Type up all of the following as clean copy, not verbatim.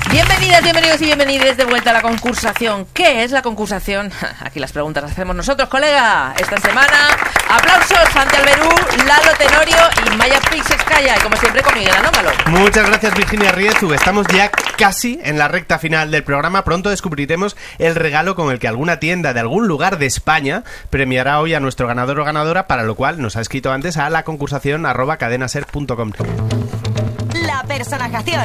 Bienvenidas, bienvenidos y bienvenides de vuelta a la concursación. ¿Qué es la concursación? Aquí las preguntas las hacemos nosotros, colega. Esta semana, aplausos, Santi Alberú, Lalo Tenorio y Maya Pixescaya. Y como siempre, con Miguel Anómalo. Muchas gracias, Virginia Riezu. Estamos ya casi en la recta final del programa. Pronto descubriremos el regalo con el que alguna tienda de algún lugar de España premiará hoy a nuestro ganador o ganadora, para lo cual nos ha escrito antes a la concursación@cadenaser.com. La personajación.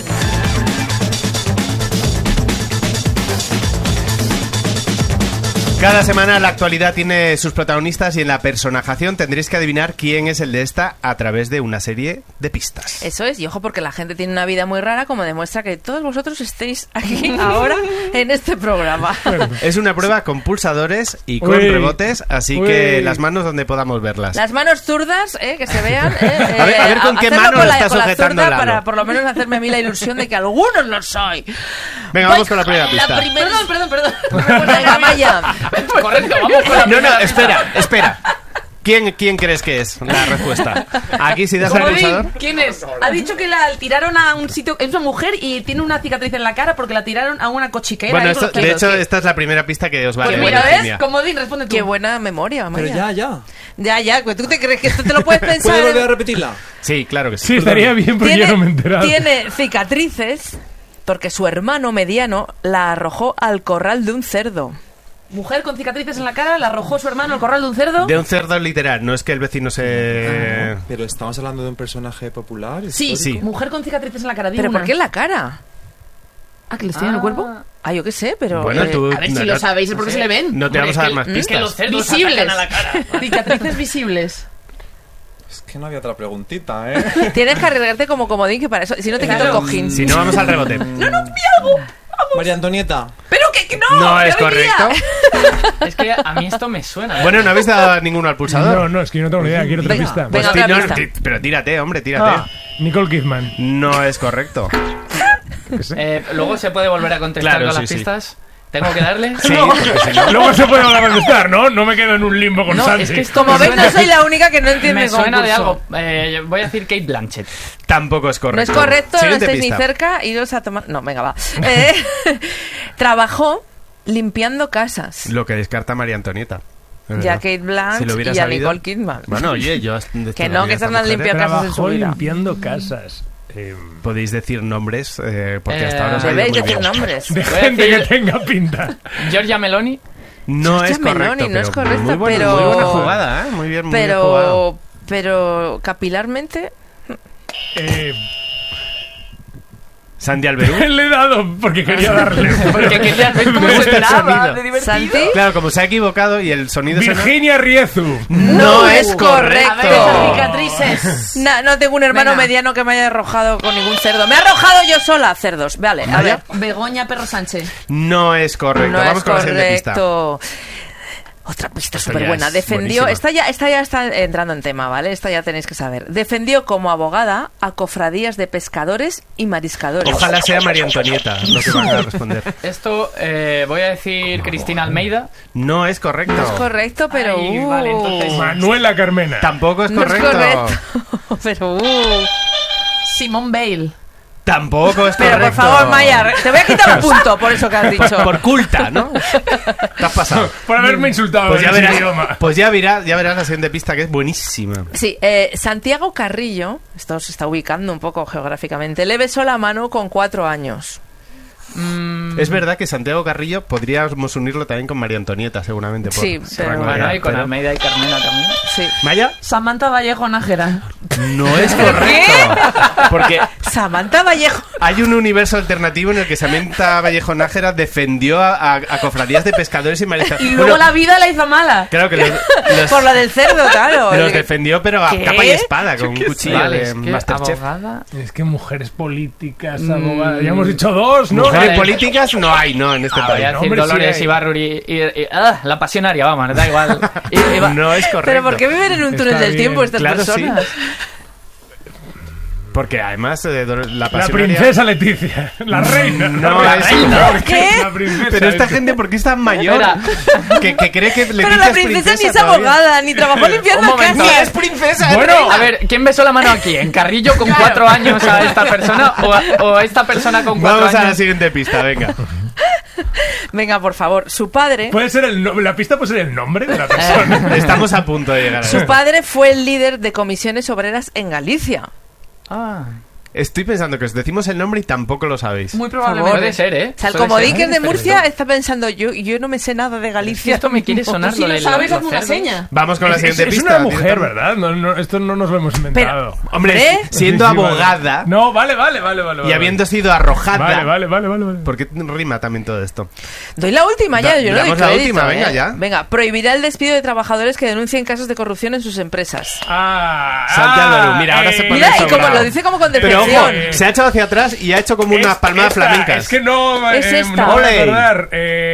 Cada semana la actualidad tiene sus protagonistas y en la personajación tendréis que adivinar quién es el de esta a través de una serie de pistas. Eso es, y ojo porque la gente tiene una vida muy rara, como demuestra que todos vosotros estéis aquí ahora en este programa. Es una prueba con pulsadores y con rebotes, así que las manos donde podamos verlas. Las manos zurdas, que se vean. A ver con qué mano lo está sujetando Lalo. Para por lo menos hacerme a mí la ilusión de que algunos lo soy. Venga, vamos con la primera pista. Perdón. Venga, Maya. Correcto, vamos con la No, espera. ¿Quién crees que es la respuesta? Aquí si das al pulsador. ¿Quién es? Ha dicho que la tiraron a un sitio. Es una mujer y tiene una cicatriz en la cara porque la tiraron a una cochiquera. Bueno, de hecho, esta es la primera pista que os vale. Pues mira, ¿ves? Comodín, responde tú. Qué buena memoria, Maya. Pero Ya, ¿tú te crees que esto te lo puedes pensar? ¿Puedo volver a repetirla? Sí, claro que sí. Sí, estaría bien porque yo no me he enterado. Tiene cicatrices porque su hermano mediano la arrojó al corral de un cerdo. Mujer con cicatrices en la cara la arrojó su hermano al corral de un cerdo. De un cerdo literal, no es que el vecino se... Pero estamos hablando de un personaje popular. Sí, sí. Mujer con cicatrices en la cara. ¿Pero por qué en la cara? ¿Ah, que les tiene en el cuerpo? Ah, yo qué sé, pero... Bueno, tú... A ver si lo sabéis, es porque se le ven. No te vamos a dar más pistas. Que los cerdos visibles. A la cara. Cicatrices visibles. Es que no había otra preguntita, Tienes que arriesgarte como comodín, que para eso... Si no te quito el cojín. Si no, vamos al rebote. No, vi algo. María Antonieta. Pero que no. No es correcto. Es que a mí esto me suena. Bueno, ¿no habéis dado ninguno al pulsador? No, es que yo no tengo ni idea. Quiero otra pista. Venga, otra pista. Pero tírate, hombre, tírate. Nicole Kidman. No es correcto. Luego se puede volver a contestar Claro, con las sí. pistas. ¿Tengo que darle? Sí, No. porque si no... Luego se puede volver a contestar, ¿no? No me quedo en un limbo con No, Santi. es que esto Como me veis, no soy la única que no entiende me el suena de concurso. algo. Voy a decir Kate Blanchett. Tampoco es correcto. No es correcto, no Siguiente estáis pista. ni cerca, iros a tomar... No, venga, va. Trabajó limpiando casas. Lo que descarta María Antonieta. es Ya verdad. Kate Blanchett Si lo hubiera y a sabido- Nicole Kidman. Bueno, oye, yo... Que no, que están las limpias casas en su Trabajó vida. limpiando casas. Podéis decir nombres, porque hasta ahora os ha ido Debéis muy decir bien. nombres. De Voy a gente decir- que tenga pinta. Georgia Meloni. No Georgia es correcto, Meloni, no es pero correcta, muy buena, pero- muy buena jugada, ¿eh? Muy bien jugado. Pero capilarmente... Santi Alberú. Le he dado porque quería darle. Porque quería ver cómo Me gusta el sonaba sonido. de divertido. ¿Santi? Claro, como se ha equivocado y el sonido Virginia Riezu. no es es correcto. A ver, esas cicatrices. No tengo un hermano Venga. mediano que me haya arrojado con ningún cerdo. Me he arrojado yo sola cerdos. Vale, a ver. Begoña Perro Sánchez. No es correcto. No Vamos es con la siguiente pista. correcto. Otra pista Esto súper ya buena. es Defendió, buenísima. esta ya está entrando en tema, ¿vale? Esta ya tenéis que saber. Defendió como abogada a cofradías de pescadores y mariscadores. Ojalá sea María Antonieta lo que van a responder. Esto voy a decir Cristina Almeida. No es correcto. No es correcto, pero... Ay, vale, entonces- Manuela Carmena. Tampoco es no es correcto. correcto. Pero... Simone Bale. Tampoco es Pero correcto. por favor, Maya, te voy a quitar un punto por eso que has dicho. Por culta, ¿no? Te has pasado. Por haberme insultado Pues ya en ese verás, idioma. ya verás la siguiente pista, que es buenísima. Sí, Santiago Carrillo, esto se está ubicando un poco geográficamente, le besó la mano con 4 años. Es verdad que Santiago Carrillo podríamos unirlo también con María Antonieta, seguramente. Por Sí, pero- rango de Bueno, edad, y con pero- Almeida y Carmena también. Sí. ¿Maya? Samantha Vallejo Nájera. No es correcto. Porque Samantha Vallejo. hay un universo alternativo en el que Samantha Vallejo Nájera defendió a cofradías de pescadores y mariscadores. Y luego la vida la hizo mala. Claro que los Por la del cerdo, claro. los defendió, pero a ¿Qué? capa y espada, con un cuchillo Vale, de es que Masterchef. abogada. Es que mujeres políticas, abogadas. Ya hemos dicho 2, ¿no? Mujeres Vale. políticas no hay, no, en este Voy a país. decir Hombre, sí Dolores hay. Ibarruri la pasionaria, vamos, da igual. No es correcto. Pero ¿por qué viven en un túnel Está del bien. tiempo estas Claro, personas? Porque además la La pasionaria... princesa Leticia. La reina. No, la es- reina. ¿Qué? La princesa. Pero esta gente, ¿por qué es tan mayor? Que cree que Leticia Pero la es princesa ni es todavía. abogada, ni trabajó limpiando Un momento. casas. ¡Es princesa! Bueno, A ver, ¿quién besó la mano aquí? ¿En Carrillo con 4 años a esta persona o a esta persona con 4 Vamos a la años? siguiente pista, venga. Venga, por favor, su padre... puede ser la pista puede ser el nombre de la persona. Estamos a punto de llegar a Su eso. padre fue el líder de comisiones obreras en Galicia. Ah, Estoy pensando que os decimos el nombre y tampoco lo sabéis. Muy probablemente. puede ser, ¿eh? O sea, el Puede comodín ser. que es de Murcia está pensando, yo no me sé nada de Galicia. Esto me quiere sonar Si lo lo de sabes, lo hazme una cerdo. seña. Vamos con la siguiente Es pista. una mujer, director. ¿verdad? No, esto no nos lo hemos inventado. Hombre, siendo Sí, sí, abogada vale. No, vale. y habiendo sido arrojada... Vale. Porque rima también todo esto. Doy la última ya, yo no doy Damos la crédito, última, venga, ¿eh? ya. Venga, prohibirá el despido de trabajadores que denuncien casos de corrupción en sus empresas. Santi Álvaro, mira, ahora se pone Mira, y como sobrado. lo dice como con Pero ojo, decepción. se ha echado hacia atrás y ha hecho como unas palmadas flamencas. Es que no, Es esta. no me voy a Ole. acordar.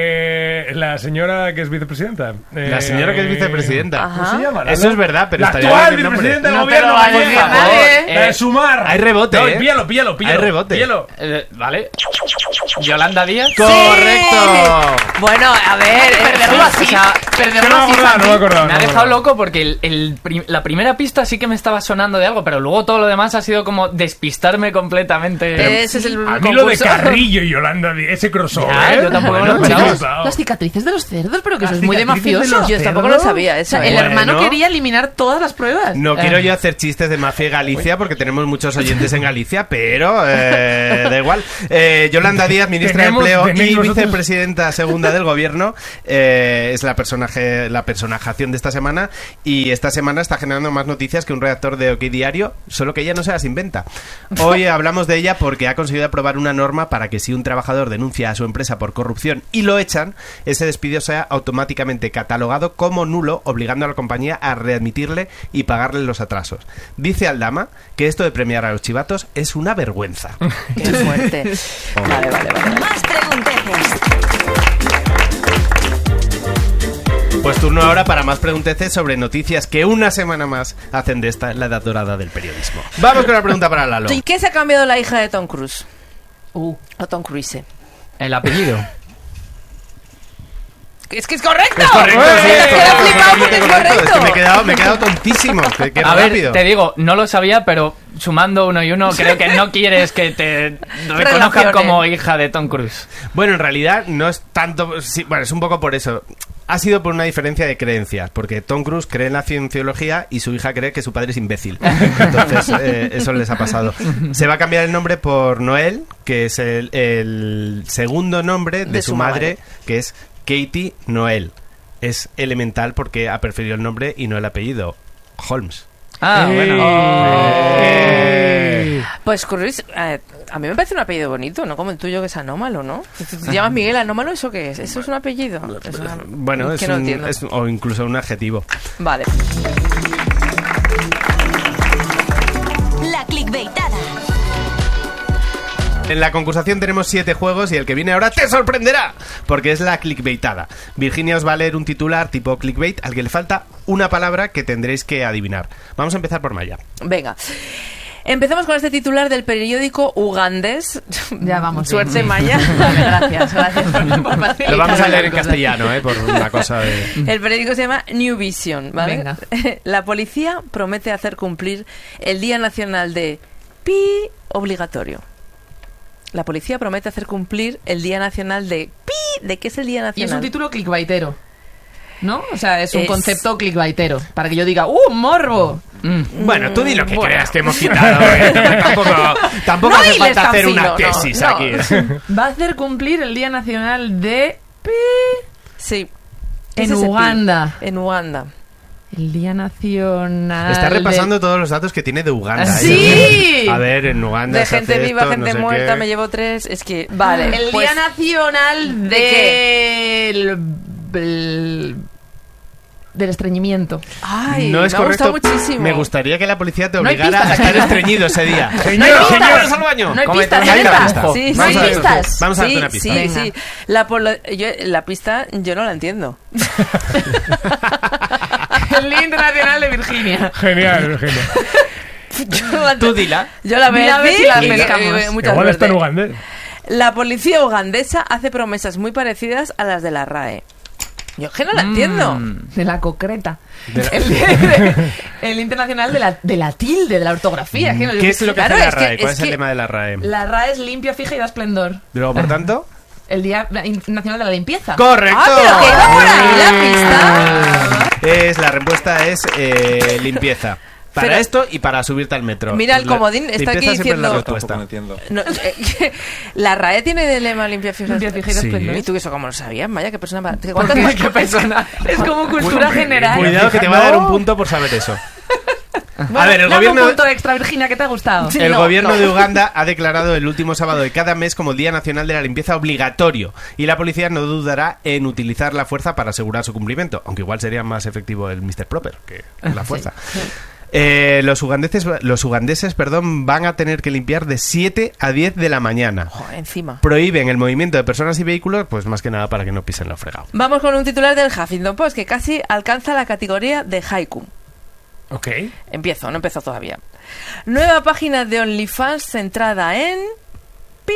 La señora que es vicepresidenta. La señora que es vicepresidenta. Ajá. ¿Cómo se llama? Eso es verdad, pero la estaría actual bien el nombre. vicepresidenta del No te gobierno. lo va a decir María. nadie. La de Sumar. Hay rebote, No, ¿eh? píllalo. Hay rebote. Píllalo. Vale. Yolanda Díaz. ¡Correcto! Bueno, a ver, Perderlo así. O sea, perderlo No me así, acordaba, Santi, no me acordaba, me no ha me dejado acordaba. loco porque la primera pista sí que me estaba sonando de algo, pero luego todo lo demás ha sido como despistarme completamente. ese es el A mí lo de concurso. Carrillo y Yolanda, ese crossover. Ya, yo tampoco me lo Bueno, esperaba. chicos, Las cicatrices de los cerdos, pero que Las eso es muy de cicatrices de mafioso. los Yo tampoco cerdos. lo sabía, O eso. sea, el Bueno. hermano quería eliminar todas las pruebas. No quiero yo hacer chistes de mafia y Galicia porque tenemos muchos oyentes en Galicia, pero da igual. Yolanda Díaz, ministra Tenemos- de Empleo y tenéis vosotros- vicepresidenta segunda del gobierno, es la personajación de esta semana, y esta semana está generando más noticias que un redactor de OK Diario, solo que ella no se las inventa. Hoy hablamos de ella porque ha conseguido aprobar una norma para que si un trabajador denuncia a su empresa por corrupción y lo echan, ese despido sea automáticamente catalogado como nulo, obligando a la compañía a readmitirle y pagarle los atrasos. Dice Aldama que esto de premiar a los chivatos es una vergüenza. Qué fuerte. Vale. Más pregunteces. Pues turno ahora para más pregunteces sobre noticias que una semana más hacen de esta la edad dorada del periodismo. Vamos con la pregunta para Lalo. ¿Y qué se ha cambiado la hija de Tom Cruise? O Tom Cruise. El apellido. Es que es correcto. Es correcto, sí, Es es que era flipado porque es correcto. correcto. Es que me he quedado tontísimo. Qué A ver, rápido. te digo, no lo sabía, pero sumando uno y uno, creo que no quieres que te reconozcan Relaciones. como hija de Tom Cruise. Bueno, en realidad no es tanto... sí, bueno, es un poco por eso. Ha sido por una diferencia de creencias, porque Tom Cruise cree en la cienciología y su hija cree que su padre es imbécil. Entonces, eso les ha pasado. Se va a cambiar el nombre por Noel, que es el segundo nombre de su madre, que es Katie Noel. Es elemental porque ha preferido el nombre y no el apellido. Holmes. Ah, bueno. Pues Cruise, a mí me parece un apellido bonito, no como el tuyo que es Anómalo, ¿no? Si te llamas Miguel Anómalo, ¿eso qué es? ¿Eso es un apellido? Bueno, que no entiendo. o incluso un adjetivo. Vale. La clickbaitada. En la concursación tenemos 7 juegos y el que viene ahora te sorprenderá, porque es la clickbaitada. Virginia os va a leer un titular tipo clickbait al que le falta una palabra que tendréis que adivinar. Vamos a empezar por Maya. Venga. Empezamos con este titular del periódico ugandés. Ya vamos. Suerte, bien. Maya. Vale, gracias por facilitar Lo vamos a leer en las cosas. castellano, por una cosa de... El periódico se llama New Vision, ¿vale? Venga. La policía promete hacer cumplir el Día Nacional de Pi obligatorio. La policía promete hacer cumplir el Día Nacional de Pi. ¿De qué es el Día Y es Nacional? un título clickbaitero, ¿no? O sea, es un Es- concepto clickbaitero. Para que yo diga, morbo! Bueno, tú di lo que Bueno. creas que hemos quitado. Tampoco No hace hiles falta tan hacer una fino, no, tesis no. aquí. Va a hacer cumplir el Día Nacional de Pi Sí. ¿Qué en es ese pi? Uganda. En Uganda. El Día Nacional. Está repasando de... todos los datos que tiene de Uganda. ¡Sí! A ver, en Uganda De se gente hace viva, esto, gente no sé muerta, qué. me llevo 3. Es que, vale. El pues, Día Nacional del estreñimiento. Ay, No es me ha correcto. gustado muchísimo. Me gustaría que la policía te No hay obligara a pistas estar aquí. estreñido ese día. Señor, No hay señor. pistas. al baño. No hay Cómete pistas, una Hay una neta. pista. Sí, No hay sí. pistas. Vamos a darte Sí, una pista. Sí, Venga. sí. La pista yo no la entiendo. El Día Internacional de Virginia. Genial, genial. Tú dila. Yo la veo Mira a ver si la pescamos. Igual está en ugandés. La policía ugandesa hace promesas muy parecidas a las de la RAE. Yo es que no la entiendo. De la concreta. El internacional de la tilde, de la ortografía. Que no- ¿Qué es lo que Claro, hace la es que- RAE? ¿Cuál es es el que- lema de la RAE? La RAE es limpia, fija y da esplendor. Luego, por tanto... El Día Internacional de la Limpieza. ¡Correcto! ¡Ah, pero que iba por ahí la pista! La respuesta es limpieza. Para Pero- esto y para subirte al metro. Mira, el comodín está aquí Limpieza siempre es la diciendo- Yo tampoco respuesta. no entiendo. No, la RAE tiene de lema limpia, fija, Limpia, fija y da Sí. esplendor. ¿Y tú eso cómo lo sabías? Vaya, qué persona... ¿Por ¿Cuántas qué? más- ¿Qué persona? Es como cultura general. Cuidado que te va a dar un punto por saber eso. Bueno, A ver, el dame gobierno- un punto extra, Virginia, ¿qué te ha gustado? Sí. El No, gobierno no. de Uganda ha declarado el último sábado de cada mes como el Día Nacional de la Limpieza obligatorio y la policía no dudará en utilizar la fuerza para asegurar su cumplimiento, aunque igual sería más efectivo el Mr. Proper que la fuerza. Los ugandeses, van a tener que limpiar de 7 a 10 de la mañana. Joder, encima. Prohíben el movimiento de personas y vehículos, pues más que nada para que no pisen lo fregado. Vamos con un titular del Huffington Post que casi alcanza la categoría de haiku. Ok. Empiezo, no empezó todavía. Nueva página de OnlyFans centrada en... pi.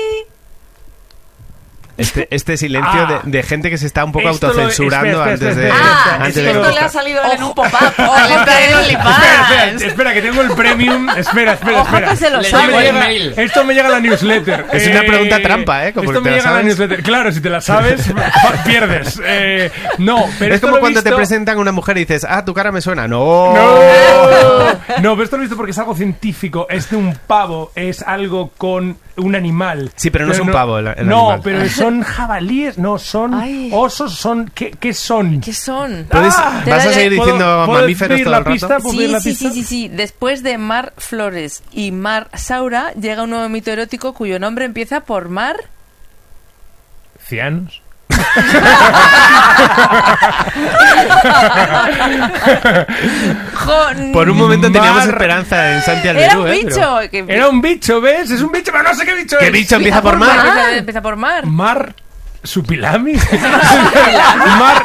Este silencio de gente que se está un poco Esto lo- autocensurando espera, antes de... Ah, antes sí, de esto Esto le ha contestar. salido en un pop-up. Ojo Al entrar en que- OnlyFans. Espera, que tengo el premium. Espera. Ojo que se lo Le sabe. llegó el Llega- mail. Esto me llega a la newsletter. Es una pregunta trampa, ¿eh? Como Esto te me la llega a la sabes. newsletter. Claro, si te la sabes, pierdes. No, pero Es esto como lo he cuando te visto- presentan a una mujer y dices, tu cara me suena. No. No, pero esto lo he visto porque es algo científico. Es de un pavo, es algo con un animal. Sí, pero no es un pavo el No, animal. pero son jabalíes, no, son Ay. osos, son... ¿Qué son? ¿Qué son? ¿Puedes- Te ¿Vas la- a seguir ¿Puedo- diciendo puedo mamíferos pedir todo la el rato? pista? ¿Puedo pedir Sí, la sí, pista? sí. Después de Mar Flores y Mar Saura, llega un nuevo mito erótico cuyo nombre empieza por Mar... Cianos. Por un momento teníamos Mar- esperanza en Santi Era Alberú, un ¿eh? bicho. Era un bicho, ¿ves? Es un bicho, pero no sé qué bicho ¿Qué es. bicho empieza por mar? Empieza por Mar. Mar... ¿Supilami? Mar...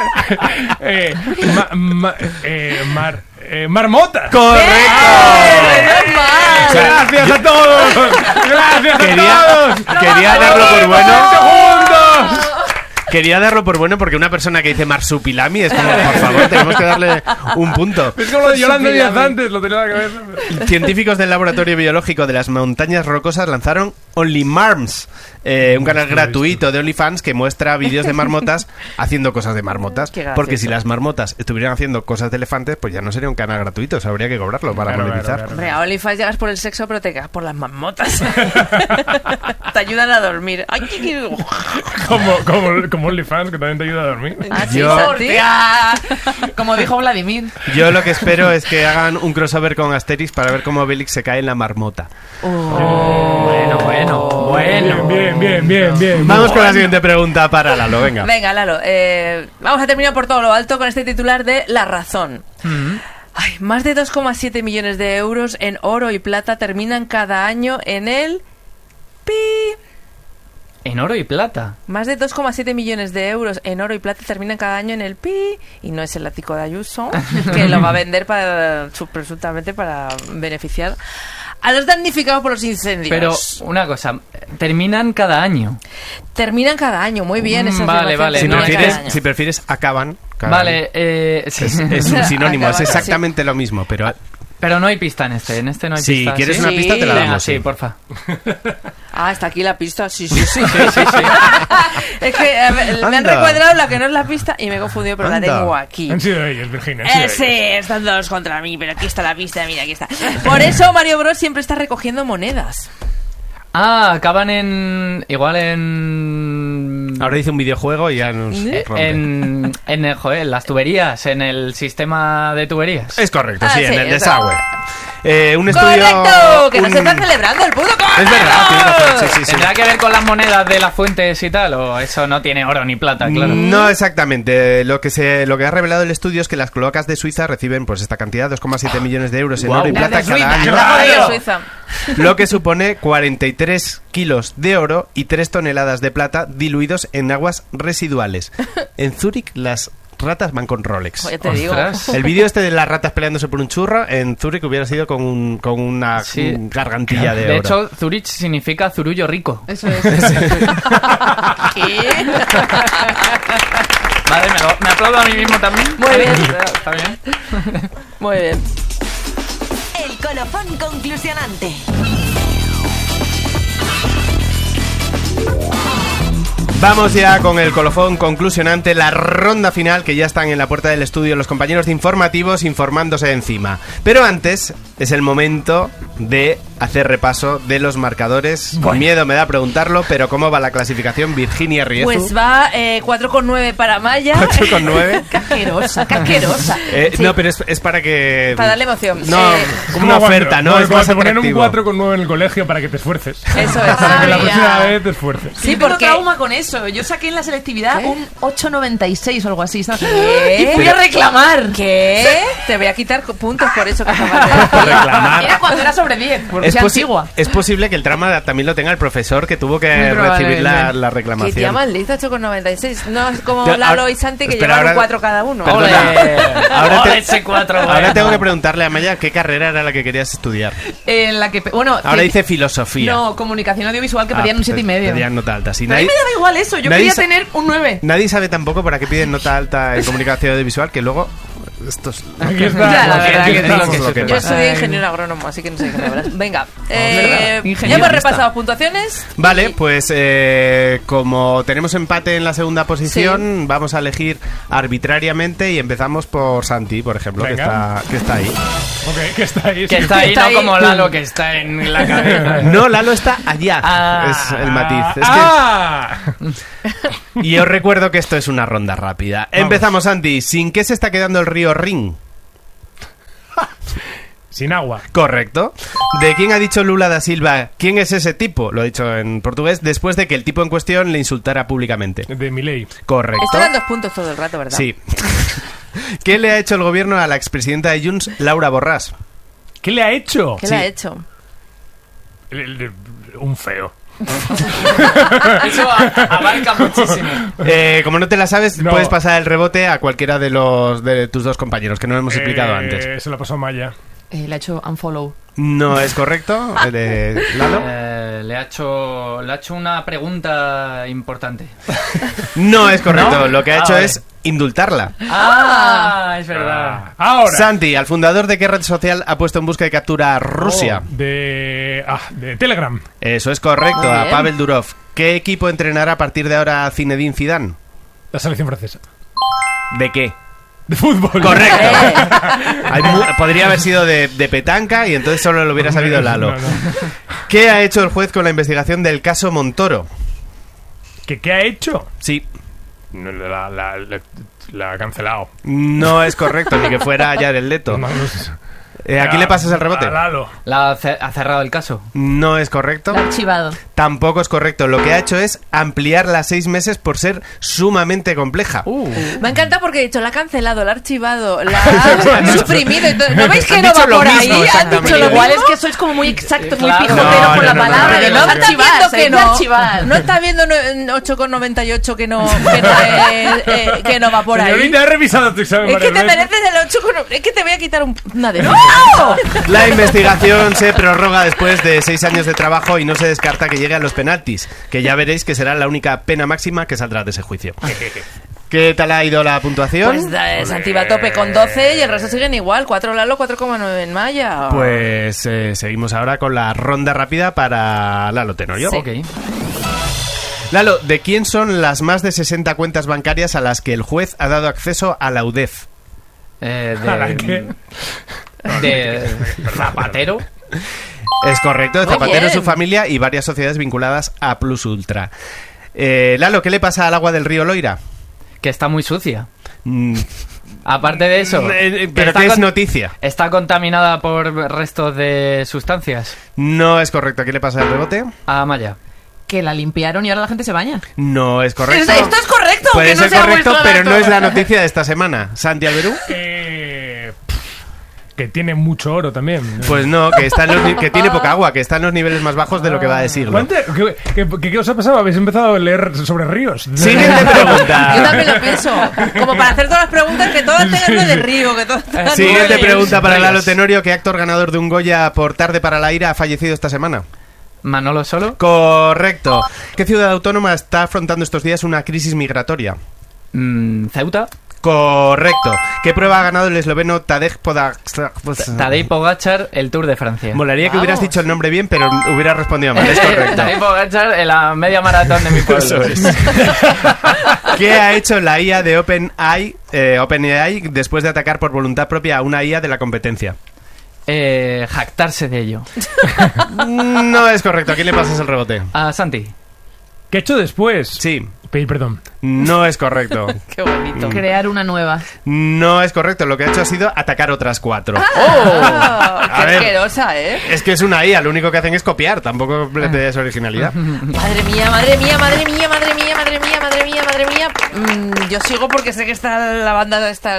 Marmota. ¡Correcto! ¡Menos mal! Gracias a todos. Gracias a todos. Quería darlo por bueno. Juntos. Quería darlo por bueno porque una persona que dice marsupilami es como, por favor, tenemos que darle un punto. Es como lo de Yolanda Díaz antes, lo tenía que ver. Científicos del Laboratorio Biológico de las Montañas Rocosas lanzaron OnlyMarms, un canal gratuito de OnlyFans que muestra vídeos de marmotas haciendo cosas de marmotas. Qué gracioso. Porque si las marmotas estuvieran haciendo cosas de elefantes, pues ya no sería un canal gratuito, se habría que cobrarlo para Claro, monetizar. claro, Hombre, a OnlyFans llegas por el sexo, pero te quedas por las marmotas. Te ayudan a dormir. Ay, qué... Como OnlyFans, que también te ayuda a dormir. Ah, sí, Yo- Santi. Como dijo Vladimir. Yo lo que espero es que hagan un crossover con Asterix para ver cómo Obelix se cae en la marmota. Bueno. Bien. Vamos con la siguiente pregunta para Lalo, venga. Venga, Lalo, vamos a terminar por todo lo alto con este titular de La Razón. Ay, más de 2,7 millones de euros en oro y plata terminan cada año en el... pi. En oro y plata. Más de 2,7 millones de euros en oro y plata terminan cada año en el pi. Y no es el ático de Ayuso, que lo va a vender presuntamente para beneficiar a los damnificados por los incendios. Pero una cosa, terminan cada año. Terminan cada año, muy bien. Esa Vale, afirmación, vale, Si no, terminan prefieres, cada año. si prefieres, acaban. cada Vale, año. sí. Es un sinónimo, es Acaban, exactamente lo mismo, pero Pero no hay pista en este no hay si pista. quieres ¿sí? una pista te la Venga, damos. sí, porfa. Ah, está aquí la pista, sí. Sí. Es que a ver, me han Anda. recuadrado la que no es la pista y me he confundido, pero la Anda. tengo aquí. Han sido ellos, Virginia. han sido Sí, ellos. están todos contra mí, pero aquí está la pista, mira, aquí está. Por eso Mario Bros siempre está recogiendo monedas. Acaban en... Igual en... Ahora dice un videojuego y ya nos rompe. en las tuberías, en el sistema de tuberías. Es correcto, Ah, sí, sí, en el eso. desagüe. Un estudio... ¡Correcto! Que no se un- está celebrando el puto Es verdad, tienes razón, sí, sí, sí. ¿Tendrá que ver con las monedas de las fuentes y tal? ¿O eso no tiene oro ni plata, claro? No exactamente. Lo que ha revelado el estudio es que las cloacas de Suiza reciben pues esta cantidad, 2,7 millones de euros en Guau. oro y Las plata de Suiza, cada año. La joya de ¡Claro! Suiza. Lo que supone 43 kilos de oro y 3 toneladas de plata diluidos en aguas residuales. En Zúrich las ratas van con Rolex. Ya te digo. Ostras. El vídeo este de las ratas peleándose por un churro en Zúrich hubiera sido con una Sí. gargantilla de De oro. hecho, Zurich significa zurullo rico. Eso es. ¿Qué? Vale, me aplaudo a mí mismo también. Muy bien. Está bien. Muy bien. El colofón conclusionante. Vamos ya con el colofón conclusionante, la ronda final, que ya están en la puerta del estudio los compañeros de informativos informándose encima. Pero antes es el momento de hacer repaso de los marcadores. Con miedo me da preguntarlo, pero ¿cómo va la clasificación, Virginia Riezu? Pues va 4,9 para Maya. 4,9. Qué asquerosa, qué asquerosa. Sí. No, pero es para que... Para darle emoción. No, como una oferta, ¿no? Es más te ponen un atractivo. 4,9 en el colegio para que te esfuerces. Eso es. Para que la Ay, próxima ya. vez te esfuerces. Sí, Yo tengo porque... trauma con eso. Yo saqué en la selectividad ¿Qué? un 8,96 o algo así, ¿sabes? ¿Qué? Y fui a reclamar. ¿Qué? Te voy a quitar puntos por eso que acabas de decir. Reclamar. Era cuando era sobre 10, porque es antigua. Es posible que el trauma también lo tenga el profesor, que tuvo que Muy recibir la probablemente. Que reclamación. tía maldiza 8,96. No es como Yo- Lalo ahora- y Santi que espera, llevan un ahora- 4 cada uno. Perdona. Ahora te- Ole, ese 4, Ahora bueno. tengo que preguntarle a Maya qué carrera era la que querías estudiar. En la que, bueno, Ahora que- dice filosofía. No, comunicación audiovisual, que Ah, pedían un 7,5. Pedían nota alta. Sí, Pero a mí me daba igual eso, yo nadie quería sa- tener un 9. Nadie sabe tampoco para qué piden nota alta en comunicación audiovisual, que luego... Esto es... Aquí está. Ya, la aquí verdad que está sí, lo que lo se que te Yo pasa. estudié ingeniero agrónomo, así que no sé qué me hablas. Venga, ¿verdad? ya Ingeniero. hemos repasado puntuaciones. Vale, pues como tenemos empate en la segunda posición, vamos a elegir arbitrariamente y empezamos por Santi, por ejemplo, que Venga. está ahí. Ok, que está ahí. Que sí. está ahí, Está no ahí. como Lalo, que está en la cabeza. No, Lalo está allá. Ah. Es el matiz. Es que- ¡Ah! Y os recuerdo que esto es una ronda rápida. Empezamos, Santi. ¿Sin qué se está quedando el río Rin? Sin agua. Correcto. ¿De quién ha dicho Lula da Silva? ¿Quién es ese tipo? Lo ha dicho en portugués, después de que el tipo en cuestión le insultara públicamente. De Milei. Correcto. Esto eran 2 puntos todo el rato, ¿verdad? Sí. ¿Qué le ha hecho el gobierno a la expresidenta de Junts, Laura Borràs? ¿Qué le ha hecho? ¿Qué Sí. le ha hecho? Un feo. Eso abarca muchísimo. Como no te la sabes, No. puedes pasar el rebote a cualquiera de tus dos compañeros, que no lo hemos explicado antes. Se lo pasó Maya. Le ha hecho unfollow. No es correcto, Lalo. Le ha hecho una pregunta importante. No es correcto, ¿No? lo que ha hecho vale. es indultarla. Ah, es verdad. Ahora. Santi, al fundador de qué red social ha puesto en busca y captura a Rusia. De Telegram. Eso es correcto, Muy a bien. Pavel Durov. ¿Qué equipo entrenará a partir de ahora a Zinedine Zidane? La selección francesa. ¿De qué? De fútbol. Correcto. Podría haber sido de petanca y entonces solo lo hubiera sabido Lalo. No, no. ¿Qué ha hecho el juez con la investigación del caso Montoro? ¿Qué ha hecho? Sí, No, la ha cancelado. no es correcto, ni que fuera Jared Leto. ¿Aquí le pasas el rebote? A Lalo. Ha cerrado el caso. No es correcto. Lo ha archivado. Tampoco es correcto. Lo que ha hecho es ampliarla a 6 meses por ser sumamente compleja. Me encanta porque he dicho, la ha cancelado, la ha archivado, la ha suprimido. Y todo. ¿No veis que Han no dicho va lo por mismo, ahí? Han exactamente. dicho lo Igual mismo. es que sois como muy exacto, muy Claro. pijotero No, con no, la no, palabra. no, que no, no no, es ¿Estás archivar, viendo se que dice no? archivar. ¿No estás viendo 8,98 que no va por ahí? Señorita, he revisado tu examen. Es que te varias veces. mereces el 8,9. Es que te voy a quitar una de La investigación se prorroga después de 6 años de trabajo y no se descarta que llegue a los penaltis, que ya veréis que será la única pena máxima que saldrá de ese juicio. ¿Qué tal ha ido la puntuación? Pues Santi va a tope con 12 y el resto siguen igual. 4 Lalo, 4,9 en Maya. Pues seguimos ahora con la ronda rápida para Lalo Tenorio. Sí. Ok. Lalo, ¿de quién son las más de 60 cuentas bancarias a las que el juez ha dado acceso a la UDEF? ¿A la qué? De Zapatero. Es correcto, de Muy Zapatero, bien. su familia y varias sociedades vinculadas a Plus Ultra. Lalo, ¿qué le pasa al agua del río Loira? Que está muy sucia. Mm, Aparte de eso. ¿Pero está qué es con- noticia? Está contaminada por restos de sustancias. No es correcto, ¿qué le pasa al rebote? A Maya. Que la limpiaron y ahora la gente se baña. No es correcto. Esto es correcto. Puede que no ser se ha correcto, vuelto pero no dato. es la noticia de esta semana. Santi Alberú. que tiene mucho oro también. Pues no, que tiene poca agua, que está en los niveles más bajos de lo que va de siglo. ¿Qué os ha pasado? ¿Habéis empezado a leer sobre ríos? Siguiente pregunta. Yo también lo pienso. Como para hacer todas las preguntas, que todas tengan lo de río, que todas tengan Siguiente lo de- pregunta para Lalo Tenorio. ¿Qué actor ganador de un Goya por Tarde para la ira ha fallecido esta semana? Manolo Solo. Correcto. ¿Qué ciudad autónoma está afrontando estos días una crisis migratoria? Ceuta. Correcto. ¿Qué prueba ha ganado el esloveno Tadej Pogačar? Tadej Pogačar, el Tour de Francia. Molaría que hubieras dicho el nombre bien, pero hubieras respondido mal. Es correcto. Tadej Pogačar en la media maratón de mi pueblo. Eso es. ¿Qué ha hecho la IA de OpenAI después de atacar por voluntad propia a una IA de la competencia? Jactarse de ello. No es correcto. ¿A quién le pasas el rebote? A Santi. ¿Qué he hecho después? Sí. Pedir perdón. No es correcto. Qué bonito. Crear una nueva. No es correcto. Lo que ha hecho ha sido atacar otras 4. ¡Oh! ¡Qué A ver. asquerosa, eh! Es que es una IA. Lo único que hacen es copiar. Tampoco le des originalidad. Madre mía, madre mía, madre mía, madre mía, madre mía, madre mía, madre mía. Yo sigo porque sé que está la banda esta,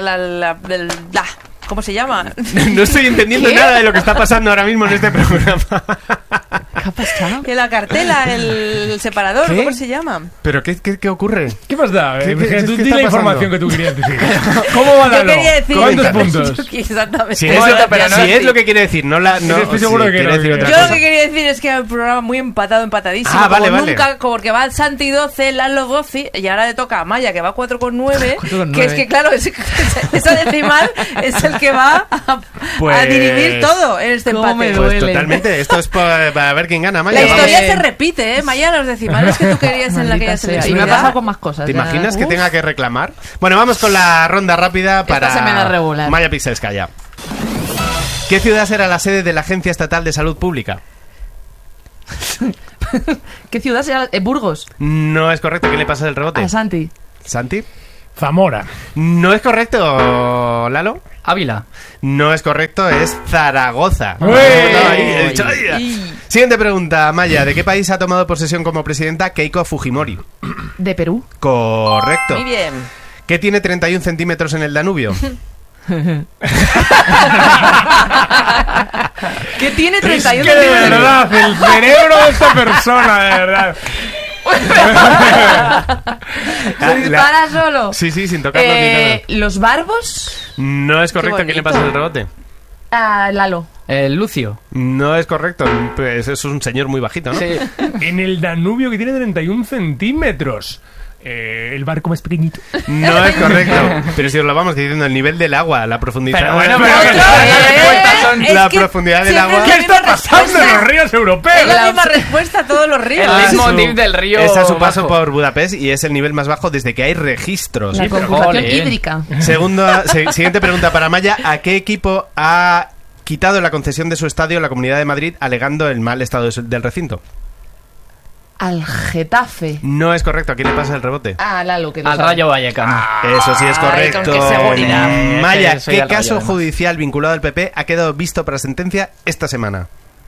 ¿cómo se llama? No estoy entendiendo ¿Qué? nada de lo que está pasando ahora mismo en este programa. ¿Qué ha pasado? Que la cartela, el separador, ¿Qué? ¿cómo se llama? ¿Pero qué ocurre? ¿Qué más da? ¿Qué Tú está di la pasando? información que tú querías decir. ¿Cómo va Yo Lalo? quería decir... ¿Cuántos puntos? Exactamente. Si es, lo que quiere decir, no la... No, Estoy seguro sí, que quiere no, decir que otra Yo lo cosa. que quería decir es que el programa muy empatadísimo. Ah, vale, como vale. nunca, porque va Santi 12, Lalo 12, y ahora le toca a Maya, que va 4,9. 4,9. Que es que, claro, esa decimal es el que va a Pues- dirimir todo en este ¿Cómo me empate. duele? Pues totalmente, esto es para ver quién gana, Maya. La vamos. historia se repite, ¿eh? Maya, los decimales que tú querías en la que Maldita ya sea. Y me ha selectividad. pasado con más cosas. ¿Te ya. imaginas que Uf. tenga que reclamar? Bueno, vamos con la ronda rápida para se me da regular. Maya Pixelskaya. ¿Qué ciudad será la sede de la Agencia Estatal de Salud Pública? ¿Qué ciudad será? Burgos. No es correcto. ¿Qué le pasa del rebote? A Santi. ¿Santi? Zamora. No es correcto, Lalo. Ávila. No es correcto, es Zaragoza. ¡Uy! Estaba ahí, he dicho, "Ay". Siguiente pregunta, Maya. ¿De qué país ha tomado posesión como presidenta Keiko Fujimori? De Perú. Correcto. Muy bien. ¿Qué tiene 31 centímetros en el Danubio? ¿Qué tiene Es 31 que de centímetros? verdad, el cerebro de esta persona, de verdad. Se dispara solo. Sí, sí, sin tocarlo ni nada. Los barbos. No es correcto. Qué ¿Quién le bonito. pasa el rebote? A Lalo. Lucio. No es correcto. Pues es un señor muy bajito, ¿no? Sí. En el Danubio, que tiene 31 centímetros. El barco más pequeñito. No es correcto. Pero si os lo vamos diciendo, el nivel del agua, la profundidad. Pero bueno, Bueno, pero las respuestas son... Es la que profundidad del siempre agua. es ¿Qué está pasando en los ríos Es europeos? la misma respuesta a todos los ríos. El Ah, leitmotiv del río Es a su paso bajo. por Budapest y es el nivel más bajo desde que hay registros. La pero conjugación joder. hídrica. Siguiente pregunta para Maya. ¿A qué equipo ha quitado la concesión de su estadio la Comunidad de Madrid alegando el mal estado del recinto? Al Getafe. No es correcto. ¿A quién le pasa el rebote? A Lalo, que no Al sabe. Rayo Vallecano. Eso sí es Ay, correcto. con qué seguridad. Maya, Es que soy ¿qué el Rayo, caso además. judicial vinculado al PP ha quedado visto para sentencia esta semana?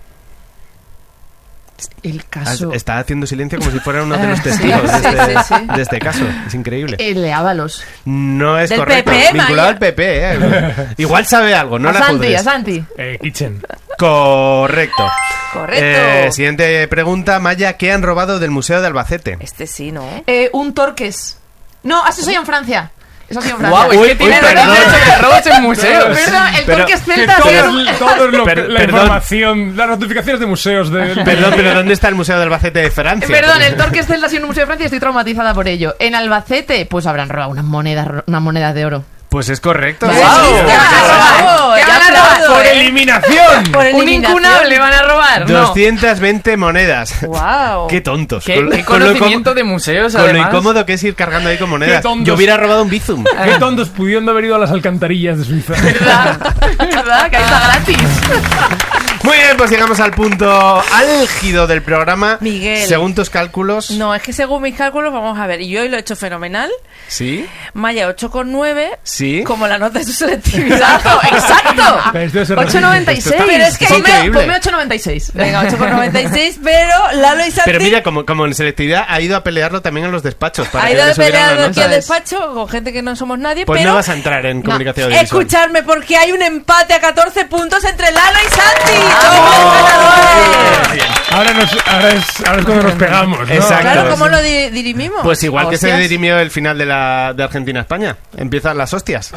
El caso. Está haciendo silencio como si fuera uno de los Sí, testigos sí, sí. de este caso. Es increíble. El de Ábalos. No es Del correcto. PP, Vinculado Maya. al PP, Igual sabe algo, no a la Santi, juzgues. a Santi. Kitchen. Correcto. Correcto. Siguiente pregunta, Maya. ¿Qué han robado del Museo de Albacete? Este sí, ¿no? Un Torques. No, así soy en Francia. Eso ha sido en Francia. Guau, es que tiene perdón. robos en museos. Perdón, el Pero- Torques Que Celta ha sido... todo la Perdón. información, las notificaciones de museos de... Perdón, pero ¿dónde está el Museo de Albacete de Francia? Perdón, el Torques Celta ha sido un museo de Francia y estoy traumatizada por ello. En Albacete, pues habrán robado unas monedas de oro. Pues es correcto. ¡Wow! Sí, sí, ¡Bravo! ¿Qué ¡Ya van a aplaudo, robar? ¡Por eh! eliminación! Por Un eliminación. incunable van a robar. No. 220 monedas. ¡Wow! Qué tontos. Qué Con lo conocimiento de museos, con lo además. incómodo que es ir cargando ahí con monedas. Qué tontos. Yo hubiera robado un Bizum. Qué tontos pudiendo haber ido a las alcantarillas de Suiza. ¿Verdad? ¿Verdad? Que ahí está gratis. Muy bien, pues llegamos al punto álgido del programa. Miguel. Según tus cálculos. No, es que según mis cálculos, vamos a ver, y yo hoy lo he hecho fenomenal. ¿Sí? Maya 8,9. Sí. Como la nota de su selectividad. ¡Exacto! Pero esto se 8,96. Pero es que Es ponme- increíble. Ponme 8,96. Venga, 8,96, pero Lalo y Santi Pero mira, como en selectividad ha ido a pelearlo también en los despachos. Para ha que ido le subieran peleando las aquí al notas. despacho con gente que no somos nadie, Pues pero... no vas a entrar en comunicación audiovisual. Escuchadme, porque hay un empate a 14 puntos entre Lalo y Santi. ¡Somos ganadores! Ahora es cuando nos pegamos, ¿no? Exacto. Claro, ¿cómo lo dirimimos? Pues igual que se Hostias. dirimió el final de Argentina-España. Empiezan las hostias.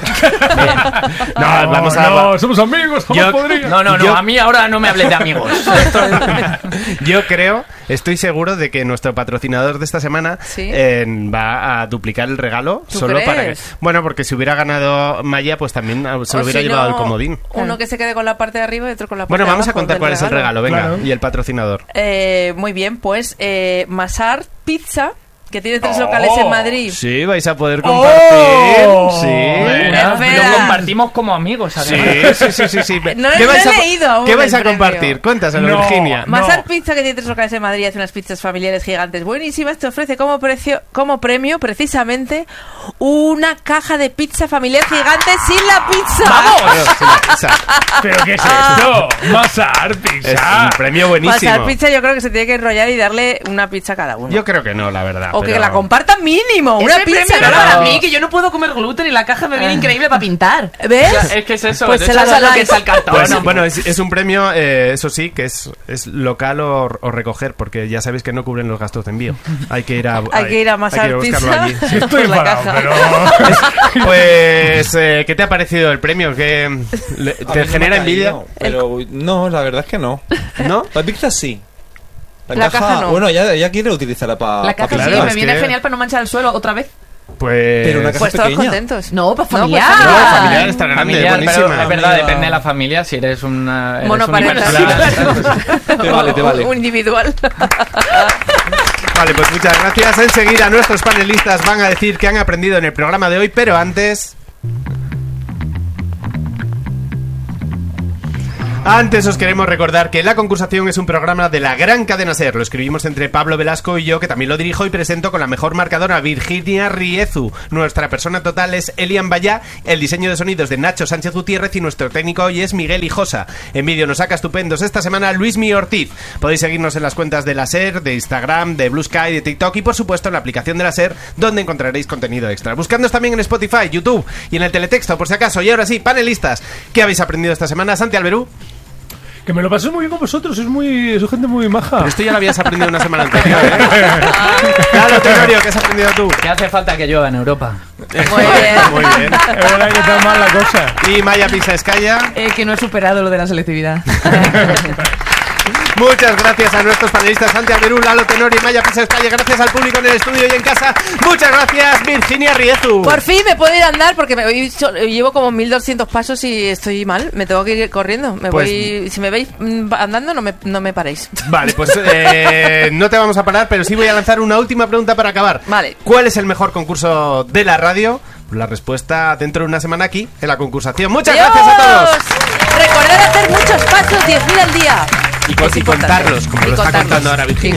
No, vamos a... no, somos amigos, somos Yo- podridos. No, Yo- a mí ahora no me hables de amigos. Yo creo, estoy seguro de que nuestro patrocinador de esta semana ¿Sí? va a duplicar el regalo ¿Tú solo para que... crees? Bueno, porque si hubiera ganado Maya, pues también se lo O hubiera si llevado no, el comodín. Uno que se quede con la parte de arriba y otro con la parte Bueno, de vamos a abajo contar del cuál es el regalo, venga, Claro. y el patrocinador. Muy bien, pues Masar Pizza, que tiene 3 locales en Madrid. Sí, vais a poder compartir. Oh. Sí. Espera. Lo compartimos como amigos, Sí, además. sí. No ¿Qué lo vais he a, leído aún ¿Qué vais el a premio. compartir? Cuéntaselo, No. Virginia. Masar Pizza, que tiene 3 locales en Madrid, hace unas pizzas familiares gigantes buenísimas. Te ofrece como premio, precisamente, una caja de pizza familiar gigante sin la pizza. Claro, sí, la pizza. ¿Pero qué es esto? Masar, Es pizza. un premio buenísimo. Masar Pizza, yo creo que se tiene que enrollar y darle una pizza a cada uno. Yo creo que no, la verdad. o que pero- la compartan mínimo, una Ese pizza premio era cada para uno. mí, que yo no puedo comer gluten y la caja me viene increíble para pintar. ¿Ves? Es que es eso, Pues de se hecho, la eso es lo que donáis. es el cartón. Pues, ¿no? bueno, es un premio, eso sí, que es local o recoger, porque ya sabéis que no cubren los gastos de envío. Hay que ir a, Hay que ir a Masar buscarlo Pizza. allí. Sí. Estoy Por la enfadado, caja. pero... Pues, ¿qué te ha parecido el premio? ¿Qué, A mí ¿Te no me genera ha envidia? caído, pero no, la verdad es que no. ¿No? La pizza sí. La caja no. Bueno, ya quiere utilizarla para La caja claro, sí, me es viene que- genial para no manchar el suelo otra vez. Pues... Pero una caja Pues todos pequeña. contentos. No, para No, familiar. pues No, familiar está grande, Familiar, buenísima. pero es verdad, Amiga. depende de la familia. Si eres una. Eres Monoparental. universal. Te vale. Un individual. Vale, pues muchas gracias. Enseguida nuestros panelistas van a decir que han aprendido en el programa de hoy, pero antes... Antes os queremos recordar que La Concursación es un programa de la gran cadena SER. Lo escribimos entre Pablo Velasco y yo, que también lo dirijo y presento con la mejor marcadora, Virginia Riezu. Nuestra persona total es Elian Bayá, el diseño de sonidos de Nacho Sánchez Gutiérrez y nuestro técnico hoy es Miguel Hijosa. En vídeo nos saca estupendos esta semana Luismi Ortiz. Podéis seguirnos en las cuentas de la SER, de Instagram, de Blue Sky, de TikTok y por supuesto en la aplicación de la SER, donde encontraréis contenido extra. Buscadnos también en Spotify, YouTube y en el teletexto por si acaso. Y ahora sí, panelistas, ¿qué habéis aprendido esta semana? Santi Alberú. Que me lo paso muy bien con vosotros, sois gente muy maja. Pero esto ya lo habías aprendido una semana anterior, ¿eh? Claro, Tenorio, ¿qué has aprendido tú? ¿Qué hace falta que llueva en Europa? Muy bien. Muy bien. Es verdad que está mal la cosa. Y Maya Pizzaskaya. Que no he superado lo de la selectividad. Muchas gracias a nuestros panelistas Santi Alberú, Lalo Tenorio y Maya Pizzaskaya. Gracias al público en el estudio y en casa. Muchas gracias, Virginia Riezu. Por fin me puedo ir a andar porque llevo como 1200 pasos y estoy mal. Me tengo que ir corriendo. Pues- Si me veis andando, no me paréis. Vale, pues no te vamos a parar, pero sí voy a lanzar una última pregunta para acabar. Vale. ¿Cuál es el mejor concurso de la radio? La respuesta dentro de una semana aquí, en La Concursación. Muchas gracias a todos. Recordad hacer muchos pasos, 10.000 al día. Y Es importante. contarlos, como Y lo está contarlos. contando ahora Virginia. Y